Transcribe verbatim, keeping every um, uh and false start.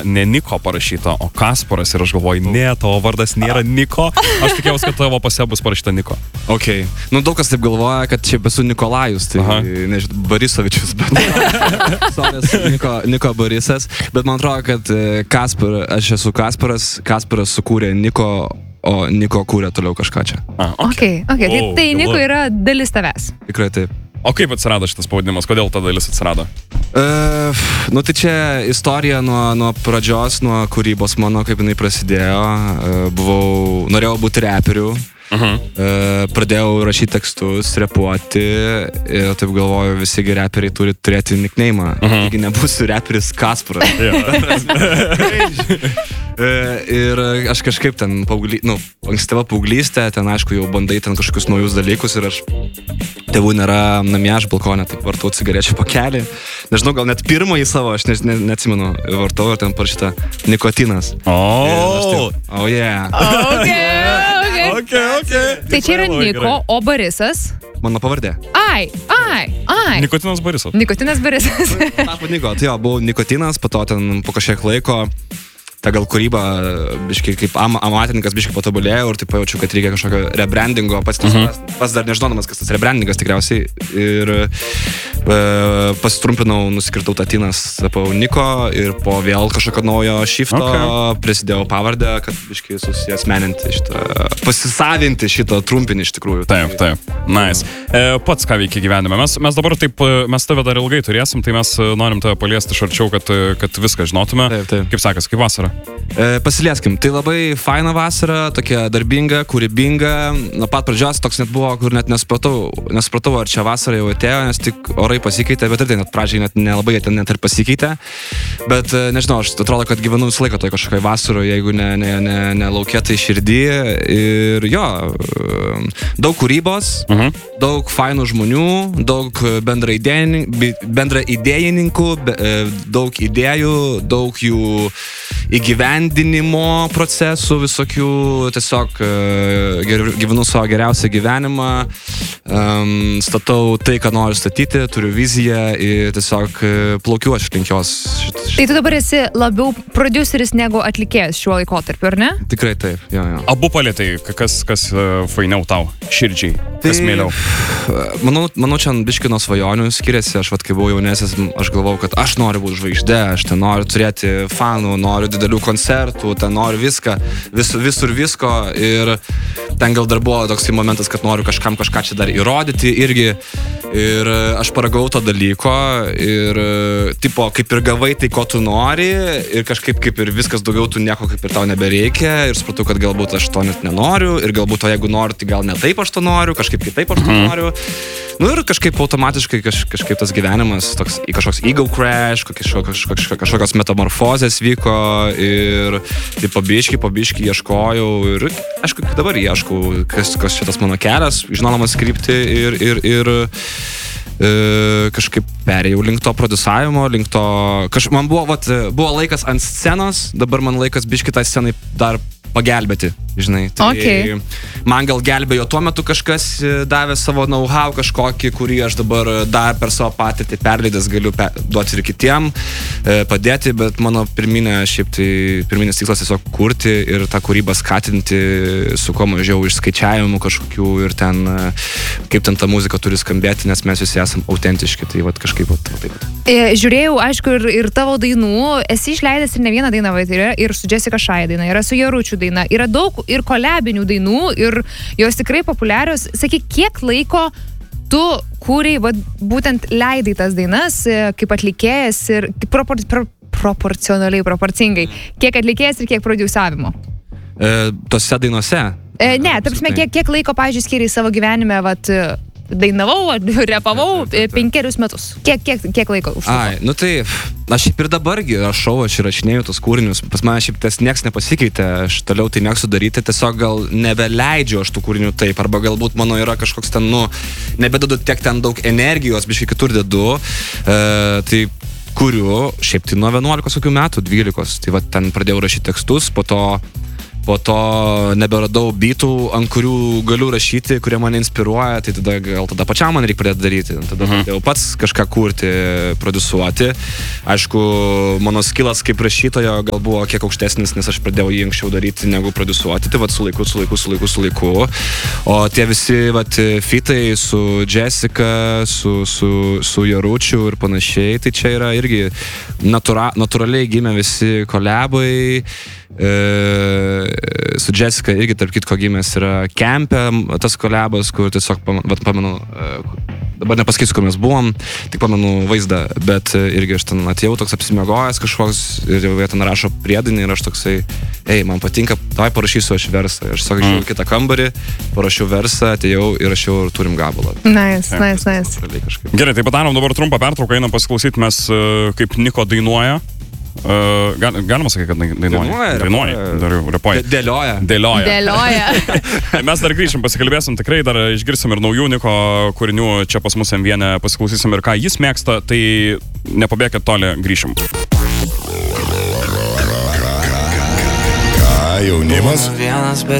ne Niko parašyta, o Kasparas ir aš galvoju, ne, tavo vardas nėra Niko. Aš tikėjausi, kad tavo pase bus parašyta Niko. Ok. Nu, daug kas taip galvoja, kad čia esu Nikolajus, tai Aha. nežinau, Borisovičius, bet Sorės, Niko, Niko Borisas. Bet man atrodo, kad Kaspar, aš esu Kasparas, Kasparas sukūrė Niko, o Niko kūrė toliau kažką čia. Ah, okay. Okay, okay. Oh, tai tai Niko yra dalis tavęs. Tikrai taip. O kaip atsirado šitas pavadinimas? Kodėl ta dalis atsirado? Uh, nu tai čia istorija nuo, nuo pradžios, nuo kūrybos mano, kaip jinai prasidėjo. Uh, buvau, norėjau būti reperiu. Uh-huh. Uh, pradėjau rašyti tekstus, repuoti ir taip galvoju, visi reperiai turi turėti nickname'ą. Uh-huh. Taigi nebūsiu reperis Kasparas. uh, ir aš kažkaip ten, paauglį, nu, ankstyva paauglystė, ten aišku jau bandai ten kažkokius naujus dalykus ir aš tėvų nėra namie, aš balkonė, taip vartau cigarečių pakelį. Nežinau, gal net pirmąjį savo, aš ne, ne, neatsimenu, vartau ir ten parašyta nikotinas. Oh, oh yeah. Okay. Okay, okay. Tai čia yra Niko, o Borisas? Mano pavardė. Ai, ai, ai. Nikotinas Borisas. Nikotinas Borisas. Tapo Niko, tai jo, buvau nikotinas, po to ten po kažkiek laiko ta gal kūryba, biškai kaip am, amatininkas biškai patobulėjau ir taip pajaučiu, kad reikia kažkokio rebrandingo, pats, uh-huh. pats dar nežinodamas, kas tas rebrandingas tikriausiai. Ir e, pasitrumpinau, nusikirtau Tatinas, tapau Niko ir po vėl kažkokio naujo shifto okay. prisidėjau pavardę, kad biškai susiasmeninti šitą, pasisavinti šitą trumpinį iš tikrųjų. Taip, taip. Nice. E, pats ką veikia gyvenime. Mes, mes dabar taip, mes tave dar ilgai turėsim, tai mes norim tave paliesti iš arčiau, kad, kad viską žinotume. Taip, taip. Kaip sakas, kaip vasara? E, pasilieskim. Tai labai faina vasara, tokia darbinga, kūrybinga. Nuo pat pradžios toks net buvo, kur net nesupratau, nesupratau ar čia vasara jau atėjo, nes tik orai pasikeitė, bet ir tai net pradžiai net nelabai ten net ir pasikeitė. Bet nežinau, aš atrodo, kad gyvenu visą laiką toj kažkokiai vasaroje, jeigu ne, ne, ne, ne laukia, tai širdį. Ir jo, daug kūrybos, uh-huh. daug fainų žmonių, daug bendra idėjininkų, daug idėjų, daug jų įgyvendinimo procesų visokių, tiesiog gyvenu savo geriausią gyvenimą, um, statau tai, ką noriu statyti, turiu viziją ir tiesiog plaukiu aš link jos. Tai tu dabar esi labiau produceris negu atlikėjas šiuo laikotarpiu, ar ne? Tikrai taip, jo, jo. Abu palėtai, kas, kas fainiau tau, širdžiai, kas tai, mėliau? Manau, manau, čia biški nuo svajonių skiriasi, aš vat, kai buvau jaunesnis, aš galvojau, kad aš noriu būti žvaigždė, aš ten noriu turėti fanų, noriu didelių koncertų, ten noriu viską, vis, visur visko ir ten gal dar buvo toks momentas, kad noriu kažkam kažką čia dar įrodyti irgi ir aš paragau to dalyko ir tipo, kaip ir gavai tai, ko tu nori ir kažkaip kaip ir viskas daugiau tu nieko kaip ir tau nebereikia ir supratau, kad galbūt aš to net nenoriu ir galbūt to jeigu noriu, tai gal ne taip aš to noriu, kažkaip kitaip aš to noriu. Nu ir kažkaip automatiškai kaž, kažkaip tas gyvenimas, toks kažkoks ego crash, kažkokios, kažkokios, kažkokios metamorfozės vyko ir tai pabiški, pabiški ieškojau ir aišku, dabar ieškau, kas, kas šitas mano kelias, žinodamas kryptį ir, ir, ir e, kažkaip perėjau link to produsavimo, link to, kaž, man buvo, vat, buvo laikas ant scenos, dabar man laikas biški tai scenai dar pagelbėti, žinai. Tai okay. Man gal gelbėjo tuo metu kažkas davė savo know-how kažkokį, kurį aš dabar dar per savo patirtį perleidęs galiu pe- duoti ir kitiem, padėti, bet mano pirminė, šiaip tai pirminis tikslas tiesiog kurti ir tą kūrybą skatinti su kuo mažiau išskaičiavimų kažkokių ir ten, kaip ten ta muzika turi skambėti, nes mes visi esam autentiški, tai vat kažkaip vat, taip. Žiūrėjau, aišku, ir, ir tavo dainų, esi išleidęs ir ne vieną dainą, va, yra ir su Jessica Shy daina, yra su Jaručiu daina, yra daug ir kolebinių dainų ir jos tikrai populiarios. Sakyk, kiek laiko tu kūrei, va, būtent leidai tas dainas kaip atlikėjas ir propor, pro, proporcionaliai, proporcingai, kiek atlikėjas ir kiek prodiusavimo? E, tose dainose? E, ne, tarpsime, kiek, kiek laiko, pavyzdžiui, skiriai savo gyvenime, vat, dainavau, repavau penkerius metus. Kiek, kiek, kiek laiko užtruko? Ai, nu tai aš šiaip ir dabargi rašau, aš įrašinėjau tos kūrinius, pas mane šiaip tas nieks nepasikeitė, aš toliau tai mėgstu daryti, tiesiog gal nebeleidžiu aš tų kūrinių taip, arba galbūt mano yra kažkoks ten, nu, nebededu tiek ten daug energijos, biškai kitur dedu, e, tai kuriu šiaip tai nuo vienuolikos kokių metų, dvylikos, tai va ten pradėjau rašyti tekstus, po to po to neberadau bitų, ant kurių galiu rašyti, kurie mane inspiruoja, tai tada gal tada pačiam man reikia pradėti daryti. Tada mhm. jau pats kažką kurti, produsuoti. Aišku, mano skillas kaip rašytojo gal buvo kiek aukštesnis, nes aš pradėjau jį anksčiau daryti negu produsuoti. Tai vat su laiku, su laiku, su laiku, su laiku. O tie visi vat fitai su Jessica, su, su, su Jaručiu ir panašiai, tai čia yra irgi natura, natūraliai gimė visi kolebai. E, su Jessica irgi tarp kitko gimęs yra kempe tas kolebas, kur tiesiog vat, pamenu, dabar nepasakysiu, kur mes buvom, tik pamenu vaizdą, bet irgi aš ten atėjau toks apsimiegojęs kažkoks ir jau jie ten rašo priedinį ir aš toksai, ei, man patinka, davai parašysiu aš versą. Aš sako, žiūrėjau kitą kambarį, parašiau versą, atėjau ir aš jau turime gabalą. Nice, nice, nice. Gerai, tai padarom dabar trumpą pertrauką, einam pasiklausyti mes, kaip Niko dainuoja. Uh, gal, galima sakyti, kad dainuoja. Dainuoja. Dar repuoja. Dėlioja. Dėlioja. Dėlioja. Mes dar grįšim, pasikalbėsim, tikrai dar išgirsim ir naujų Niko kūrinių čia pas mus M vieną, pasiklausysim ir ką jis mėgsta, tai nepabėkit toli, grįšim. Ką jaunimas? Vienas be